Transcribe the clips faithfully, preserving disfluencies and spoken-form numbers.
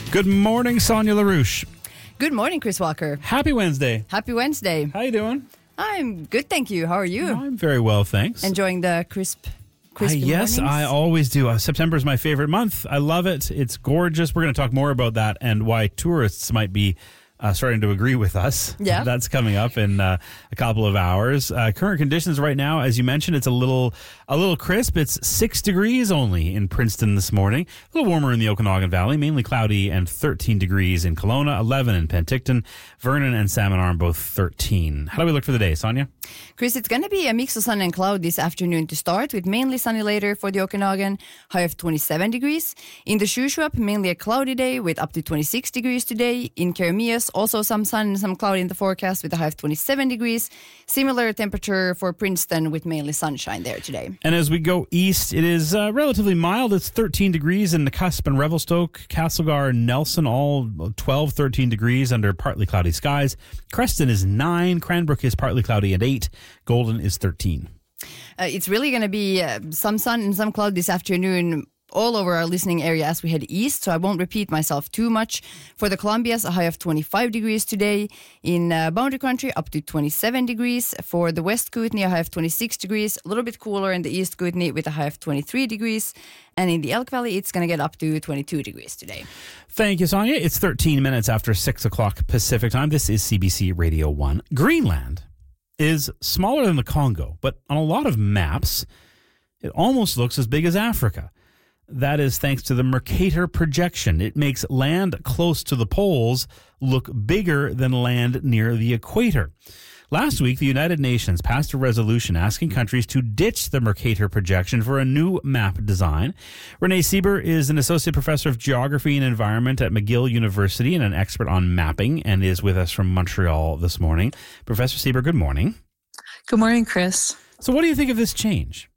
Good morning, Sonia LaRouche. Good morning, Chris Walker. Happy Wednesday. Happy Wednesday. How you doing? I'm good, thank you. How are you? I'm very well, thanks. Enjoying the crisp, Uh, crispy yes, mornings? I always do. Uh, September is my favorite month. I love it. It's gorgeous. We're going to talk more about that and why tourists might be uh, starting to agree with us. Yeah. That's coming up in uh, a couple of hours. Uh, current conditions right now, as you mentioned, it's a little a little crisp. It's six degrees only in Princeton this morning. A little warmer in the Okanagan Valley, mainly cloudy, and thirteen degrees in Kelowna, eleven in Penticton. Vernon and Salmon Arm both thirteen. How do we look for the day, Sonia? Chris, it's going to be a mix of sun and cloud this afternoon to start, with mainly sunny later for the Okanagan, high of twenty-seven degrees. In the Shuswap, mainly a cloudy day with up to twenty-six degrees today. In Keremeos, also some sun and some cloud in the forecast with a high of twenty-seven degrees. Similar temperature for Princeton with mainly sunshine there today. And as we go east, it is uh, relatively mild. It's thirteen degrees in the Cusp and Revelstoke, Castlegar, Nelson, all twelve, thirteen degrees under partly cloudy skies. Creston is nine. Cranbrook is partly cloudy at eight. Golden is thirteen. Uh, it's really going to be uh, some sun and some cloud this afternoon all over our listening area as we head east, so I won't repeat myself too much. For the Columbias, a high of twenty-five degrees today. In uh, Boundary Country, up to twenty-seven degrees. For the West Kootenay, a high of twenty-six degrees. A little bit cooler in the East Kootenay with a high of twenty-three degrees. And in the Elk Valley, it's going to get up to twenty-two degrees today. Thank you, Sonia. It's thirteen minutes after six o'clock Pacific time. This is C B C Radio one. Greenland is smaller than the Congo, but on a lot of maps, it almost looks as big as Africa. That is thanks to the Mercator projection. It makes land close to the poles look bigger than land near the equator. Last week, the United Nations passed a resolution asking countries to ditch the Mercator projection for a new map design. Renee Sieber is an associate professor of geography and environment at McGill University and an expert on mapping, and is with us from Montreal this morning. Professor Sieber, good morning. Good morning, Chris. So what do you think of this change?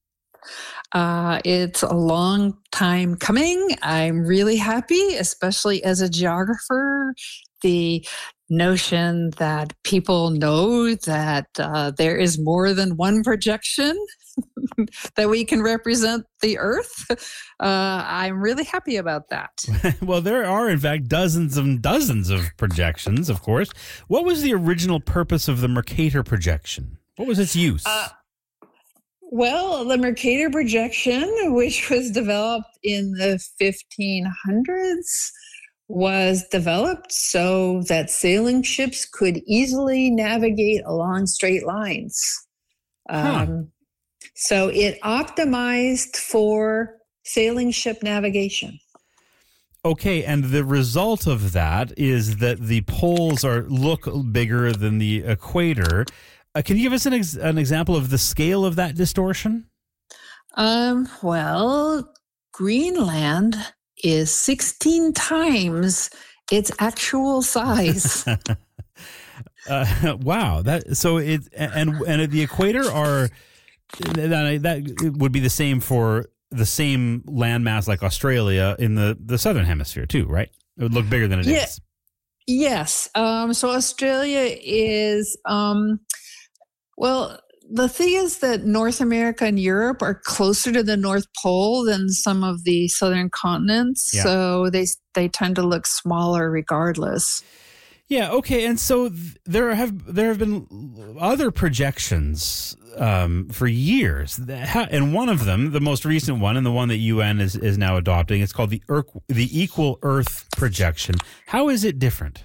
Uh, it's a long time coming. I'm really happy, especially as a geographer. The notion that people know that uh, there is more than one projection that we can represent the Earth. Uh, I'm really happy about that. Well, there are, in fact, dozens and dozens of projections, of course. What was the original purpose of the Mercator projection? What was its use? Uh, Well, the Mercator projection, which was developed in the fifteen hundreds, was developed so that sailing ships could easily navigate along straight lines. Huh. Um, so it optimized for sailing ship navigation. Okay, and the result of that is that the poles are look bigger than the equator. Uh, can you give us an, ex- an example of the scale of that distortion? Um, well, Greenland is sixteen times its actual size. uh, wow, that so it and and at the equator are that, that would be the same for the same landmass like Australia in the, the southern hemisphere too, right? It would look bigger than it Yeah. is. Yes. Um, so Australia is, um, well, the thing is that North America and Europe are closer to the North Pole than some of the southern continents. Yeah. So they they tend to look smaller regardless. Yeah. Okay. And so th- there have there have been other projections um, for years, that ha- and one of them, the most recent one, and the one that U N is, is now adopting, it's called the Earth, the Equal Earth projection. How is it different?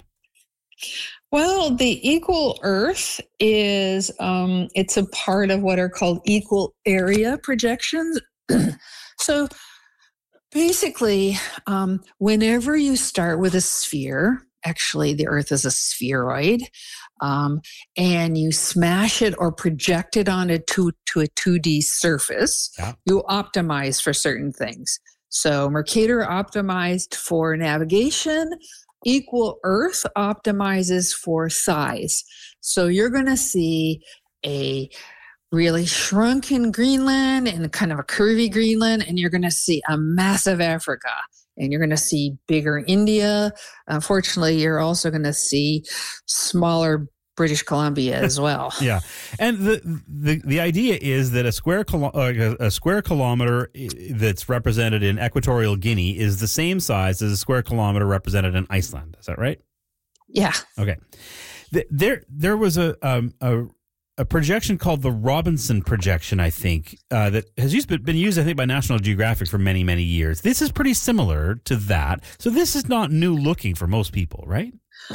Well, the equal Earth is um, it's a part of what are called equal area projections. So basically, um, whenever you start with a sphere, actually the Earth is a spheroid, um, and you smash it or project it on a two, to a two D surface, Yeah. you optimize for certain things. So Mercator optimized for navigation. Equal Earth optimizes for size. So you're going to see a really shrunken Greenland and kind of a curvy Greenland, and you're going to see a massive Africa, and you're going to see bigger India. Unfortunately, you're also going to see smaller British Columbia as well. Yeah, and the the the idea is that a square kilo- uh, a square kilometer that's represented in Equatorial Guinea is the same size as a square kilometer represented in Iceland. Is that right? Yeah. Okay. There there was a um, a a projection called the Robinson projection, I think, uh, that has used been used, I think, by National Geographic for many many years. This is pretty similar to that. So this is not new looking for most people, right?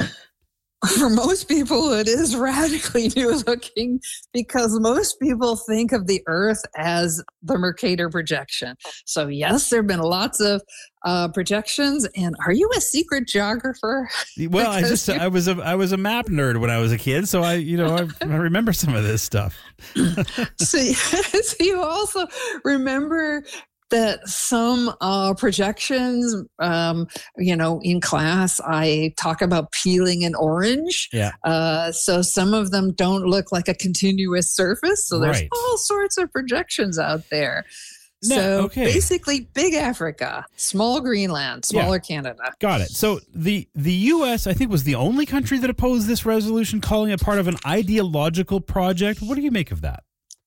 For most people, it is radically new looking because most people think of the Earth as the Mercator projection. So yes, there have been lots of uh, projections. And are you a secret geographer? Well, I just I was a I was a map nerd when I was a kid, so I you know I, I remember some of this stuff. so, so you also remember that some uh, projections, um, you know, in class, I talk about peeling an orange. Yeah. Uh, so some of them don't look like a continuous surface. So there's Right. all sorts of projections out there. No, So okay. basically, big Africa, small Greenland, smaller Yeah. Canada. Got it. So the the U S, I think, was the only country that opposed this resolution, calling it part of an ideological project. What do you make of that?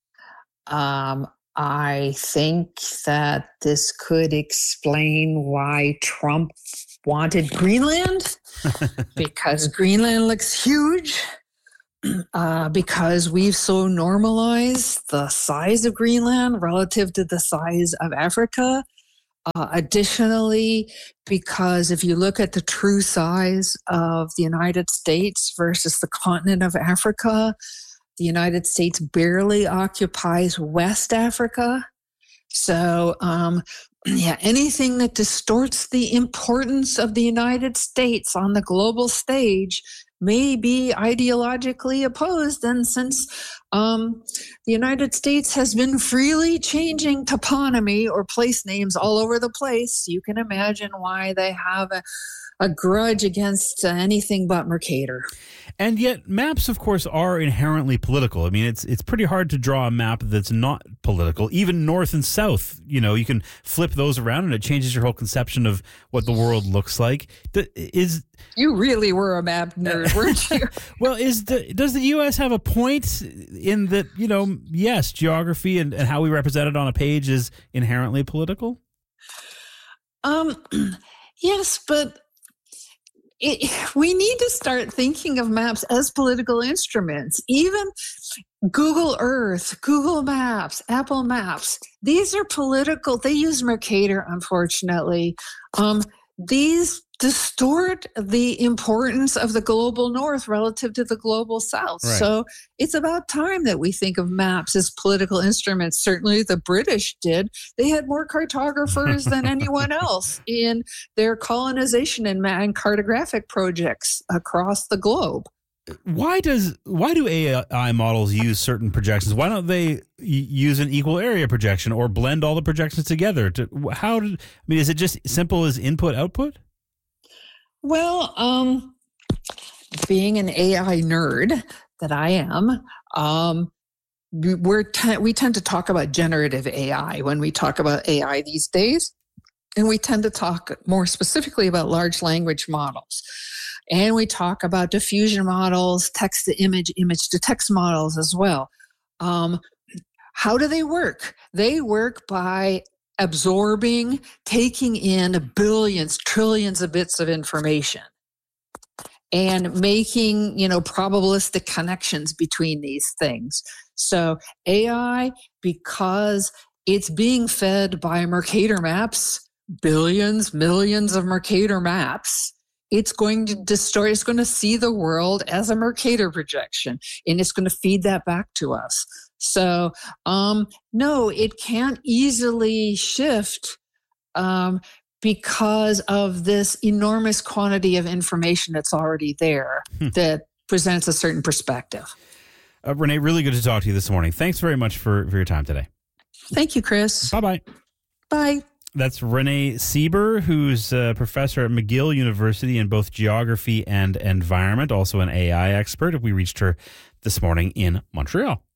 Um, I think that this could explain why Trump wanted Greenland, because Greenland looks huge, uh, because we've so normalized the size of Greenland relative to the size of Africa. Uh, additionally, because if you look at the true size of the United States versus the continent of Africa, the United States barely occupies West Africa. So, um, yeah, anything that distorts the importance of the United States on the global stage may be ideologically opposed. And since um, the United States has been freely changing toponymy or place names all over the place, you can imagine why they have a, a grudge against uh, anything but Mercator. And yet, maps, of course, are inherently political. I mean, it's it's pretty hard to draw a map that's not political. Even north and south, you know, you can flip those around, and it changes your whole conception of what the world looks like. The, is you really were a map nerd, weren't you? Well, is the does the U S have a point in that? You know, yes, geography and, and how we represent it on a page is inherently political. Um, yes, but. It, we need to start thinking of maps as political instruments. Even Google Earth, Google Maps, Apple Maps, these are political. They use Mercator, unfortunately. Um, these distort the importance of the global north relative to the global south. Right. So it's about time that we think of maps as political instruments. Certainly the British did. They had more cartographers than anyone else in their colonization and, and cartographic projects across the globe. Why does why do A I models use certain projections? Why don't they use an equal area projection or blend all the projections together? To how did I mean? Is it just simple as input output? Well, um, being an A I nerd that I am, um, we're te- we tend to talk about generative A I when we talk about A I these days, and we tend to talk more specifically about large language models. And we talk about diffusion models, text to image, image to text models as well. Um, how do they work? They work by absorbing, taking in billions, trillions of bits of information and making, you know, probabilistic connections between these things. So A I, because it's being fed by Mercator maps, billions, millions of Mercator maps, it's going to distort, it's going to see the world as a Mercator projection, and it's going to feed that back to us. So, um, no, it can't easily shift um, because of this enormous quantity of information that's already there hmm. that presents a certain perspective. Uh, Renee, really good to talk to you this morning. Thanks very much for, for your time today. Thank you, Chris. Bye-bye. Bye. That's Renee Sieber, who's a professor at McGill University in both geography and environment, also an A I expert. We reached her this morning in Montreal.